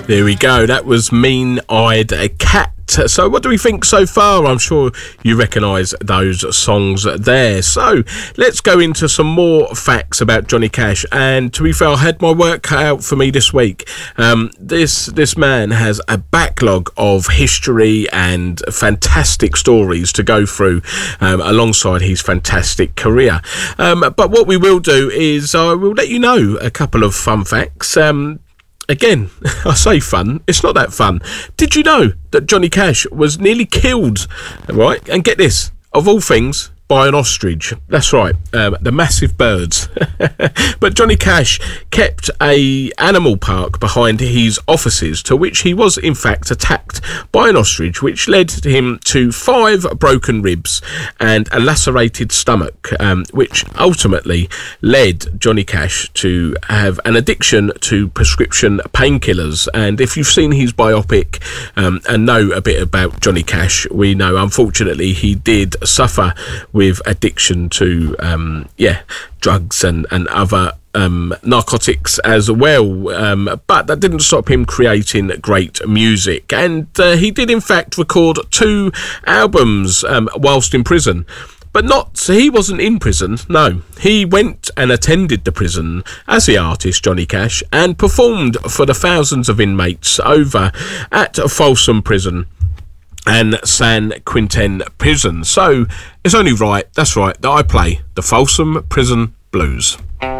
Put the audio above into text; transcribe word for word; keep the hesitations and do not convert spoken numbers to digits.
There we go. That was Mean Eyed Cat. So what do we think so far? I'm sure you recognise those songs there. So let's go into some more facts about Johnny Cash. And to be fair, I had my work cut out for me this week. Um, this this man has a backlog of history and fantastic stories to go through um, alongside his fantastic career. Um, but what we will do is I will let you know a couple of fun facts. Um, Again, I say fun, it's not that fun. Did you know that Johnny Cash was nearly killed, right? And get this, of all things, by an ostrich. That's right, um, the massive birds. But Johnny Cash kept a animal park behind his offices, to which he was in fact attacked by an ostrich, which led him to five broken ribs and a lacerated stomach, um, which ultimately led Johnny Cash to have an addiction to prescription painkillers. And if you've seen his biopic um, and know a bit about Johnny Cash, we know unfortunately he did suffer with addiction to um yeah drugs and and other um narcotics as well, um but that didn't stop him creating great music. And uh, he did in fact record two albums um whilst in prison. But not, he wasn't in prison, no. He went and attended the prison as the artist Johnny Cash and performed for the thousands of inmates over at Folsom Prison and San Quentin Prison. So it's only right, that's right, that I play the Folsom Prison Blues.